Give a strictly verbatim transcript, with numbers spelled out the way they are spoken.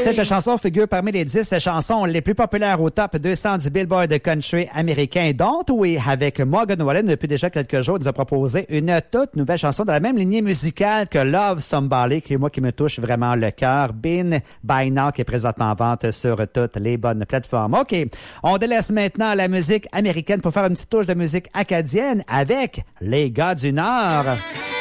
Cette chanson figure parmi les dix chansons les plus populaires au top deux cents du Billboard country américain. Donc, oui, avec Morgan Wallen, depuis déjà quelques jours, il nous a proposé une toute nouvelle chanson de la même lignée musicale que Love Somebody, qui est moi qui me touche vraiment le cœur. Been by Now, qui est présentement en vente sur toutes les bonnes plateformes. OK, on délaisse maintenant la musique américaine pour faire une petite touche de musique acadienne avec les gars du Nord.